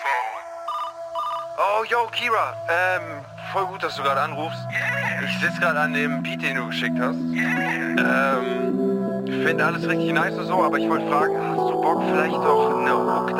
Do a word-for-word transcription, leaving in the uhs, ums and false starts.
Oh, yo, Kira. Ähm, voll gut, dass du gerade anrufst. Ich sitze gerade an dem Beat, den du geschickt hast. Ähm, finde alles richtig nice und so, aber ich wollte fragen, hast du Bock vielleicht doch eine Hook